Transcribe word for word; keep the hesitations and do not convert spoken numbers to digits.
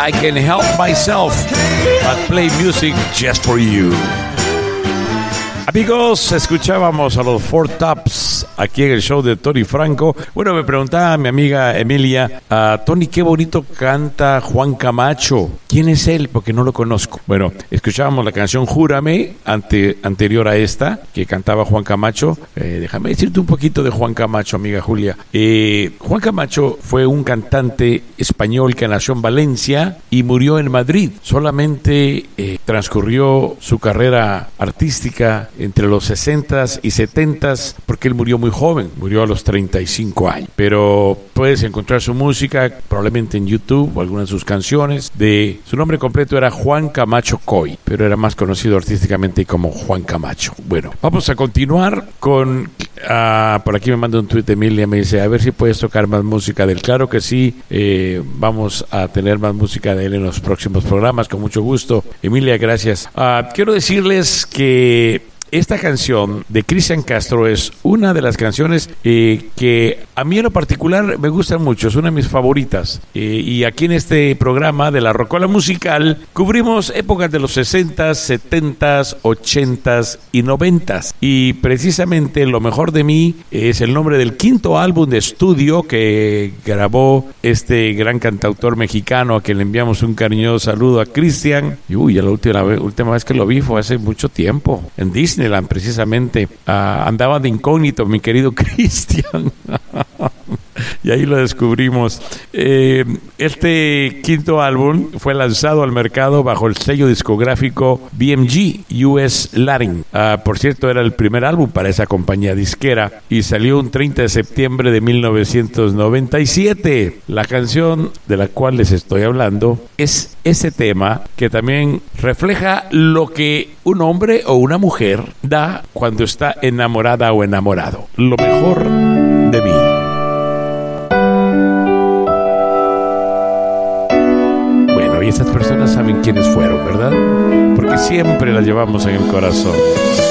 I Can Help Myself, but play music just for you. Amigos, escuchábamos a los Four Tops aquí en el show de Tony Franco. Bueno, me preguntaba mi amiga Emilia, uh, Tony, qué bonito canta Juan Camacho. ¿Quién es él? Porque no lo conozco. Bueno, escuchábamos la canción Júrame, ante, anterior a esta, que cantaba Juan Camacho. Eh, déjame decirte un poquito de Juan Camacho, amiga Julia. Eh, Juan Camacho fue un cantante español que nació en Valencia y murió en Madrid. Solamente eh, transcurrió su carrera artística entre los sesentas y setentas, porque él murió muy joven, murió a los treinta y cinco años. Pero puedes encontrar su música probablemente en YouTube o algunas de sus canciones. De su nombre completo era Juan Camacho Coy, pero era más conocido artísticamente como Juan Camacho. Bueno, vamos a continuar con uh, por aquí me manda un tweet Emilia, me dice, a ver si puedes tocar más música de él. Claro que sí, eh, vamos a tener más música de él en los próximos programas, con mucho gusto. Emilia, gracias. Uh, quiero decirles que esta canción de Cristian Castro es una de las canciones eh, que a mí en lo particular me gustan mucho, es una de mis favoritas. Eh, y aquí en este programa de La Rocola Musical cubrimos épocas de los sesentas, setentas, ochentas y noventas. Y precisamente Lo Mejor de Mí es el nombre del quinto álbum de estudio que grabó este gran cantautor mexicano, a quien le enviamos un cariñoso saludo a Cristian. Y uy, la última, la última vez que lo vi fue hace mucho tiempo, en Disney. Precisamente uh, andaba de incógnito mi querido Cristian y ahí lo descubrimos. Eh, este quinto álbum fue lanzado al mercado bajo el sello discográfico B M G U S Latin. Uh, por cierto, era el primer álbum para esa compañía disquera y salió un treinta de septiembre de mil novecientos noventa y siete. La canción de la cual les estoy hablando es ese tema que también refleja lo que un hombre o una mujer da cuando está enamorada o enamorado. Lo mejor de mí. Bueno, y estas personas saben quiénes fueron, ¿verdad? Porque siempre las llevamos en el corazón.